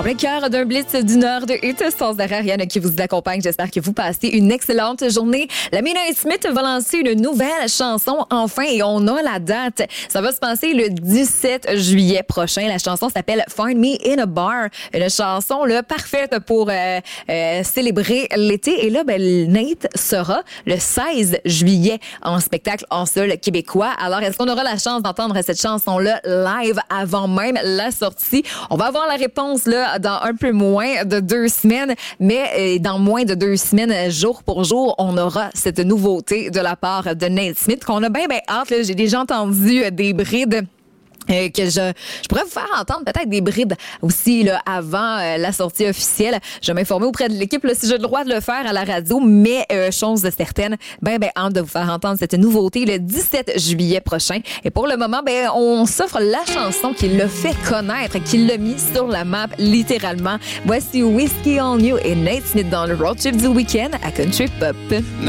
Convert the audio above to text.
plein cœur d'un blitz d'une heure de hit sans arrêt. Ariane qui vous accompagne. J'espère que vous passez une excellente journée. La Midnight Smith va lancer une nouvelle chanson enfin et on a la date. Ça va se passer le 17 juillet prochain. La chanson s'appelle Find Me in a Bar. Une chanson là, parfaite pour célébrer l'été. Et là, Nate sera le 16 juillet en spectacle en sol québécois. Alors, est-ce qu'on aura la chance d'entendre cette chanson-là live avant même la sortie? On va avoir la réponse là dans un peu moins de 2 semaines, mais dans moins de 2 semaines, jour pour jour, on aura cette nouveauté de la part de Nate Smith qu'on a bien hâte. Là. J'ai déjà entendu des brides. Que je pourrais vous faire entendre peut-être des bribes aussi là, avant la sortie officielle. Je vais m'informer auprès de l'équipe là, si j'ai le droit de le faire à la radio, mais chose certaine, hâte de vous faire entendre cette nouveauté le 17 juillet prochain. Et pour le moment, on s'offre la chanson qui l'a fait connaître, qui l'a mis sur la map littéralement. Voici Whiskey on You et Nate Smith dans le road trip du week-end à Country Pop.